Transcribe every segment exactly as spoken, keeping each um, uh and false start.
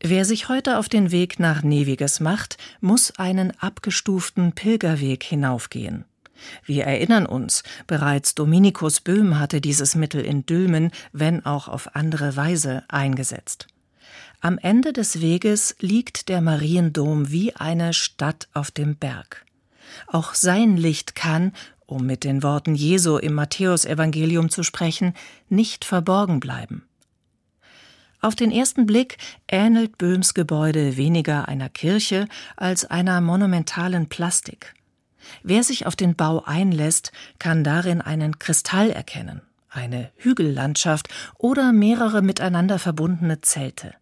Wer sich heute auf den Weg nach Neviges macht, muss einen abgestuften Pilgerweg hinaufgehen. Wir erinnern uns, bereits Dominikus Böhm hatte dieses Mittel in Dülmen, wenn auch auf andere Weise, eingesetzt. Am Ende des Weges liegt der Mariendom wie eine Stadt auf dem Berg. Auch sein Licht kann, um mit den Worten Jesu im Matthäusevangelium zu sprechen, nicht verborgen bleiben. Auf den ersten Blick ähnelt Böhms Gebäude weniger einer Kirche als einer monumentalen Plastik. Wer sich auf den Bau einlässt, kann darin einen Kristall erkennen, eine Hügellandschaft oder mehrere miteinander verbundene Zelte.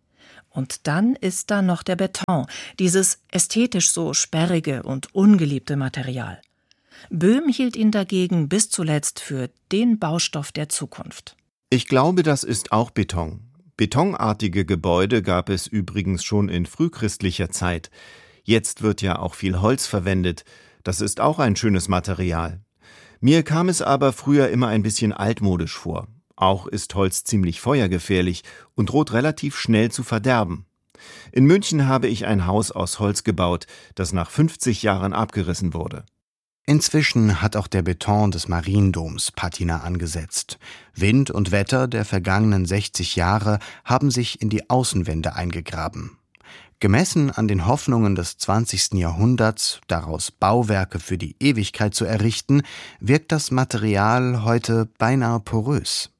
Und dann ist da noch der Beton, dieses ästhetisch so sperrige und ungeliebte Material. Böhm hielt ihn dagegen bis zuletzt für den Baustoff der Zukunft. Ich glaube, das ist auch Beton. Betonartige Gebäude gab es übrigens schon in frühchristlicher Zeit. Jetzt wird ja auch viel Holz verwendet. Das ist auch ein schönes Material. Mir kam es aber früher immer ein bisschen altmodisch vor. Auch ist Holz ziemlich feuergefährlich und droht relativ schnell zu verderben. In München habe ich ein Haus aus Holz gebaut, das nach fünfzig Jahren abgerissen wurde. Inzwischen hat auch der Beton des Mariendoms Patina angesetzt. Wind und Wetter der vergangenen sechzig Jahre haben sich in die Außenwände eingegraben. Gemessen an den Hoffnungen des zwanzigsten Jahrhunderts, daraus Bauwerke für die Ewigkeit zu errichten, wirkt das Material heute beinahe porös.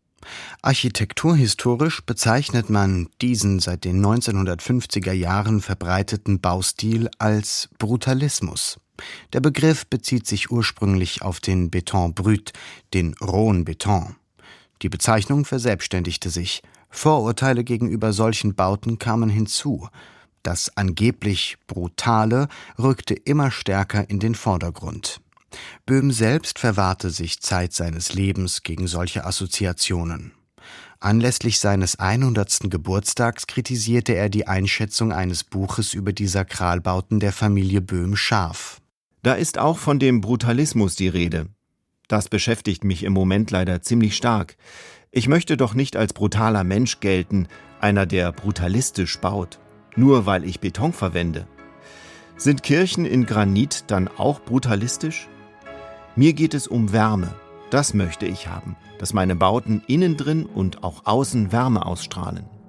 Architekturhistorisch bezeichnet man diesen seit den neunzehnhundertfünfziger Jahren verbreiteten Baustil als Brutalismus. Der Begriff bezieht sich ursprünglich auf den Beton brut, den rohen Beton. Die Bezeichnung verselbstständigte sich. Vorurteile gegenüber solchen Bauten kamen hinzu. Das angeblich Brutale rückte immer stärker in den Vordergrund. Böhm selbst verwahrte sich Zeit seines Lebens gegen solche Assoziationen. Anlässlich seines hundertsten Geburtstags kritisierte er die Einschätzung eines Buches über die Sakralbauten der Familie Böhm scharf. Da ist auch von dem Brutalismus die Rede. Das beschäftigt mich im Moment leider ziemlich stark. Ich möchte doch nicht als brutaler Mensch gelten, einer, der brutalistisch baut, nur weil ich Beton verwende. Sind Kirchen in Granit dann auch brutalistisch? Mir geht es um Wärme. Das möchte ich haben, dass meine Bauten innen drin und auch außen Wärme ausstrahlen.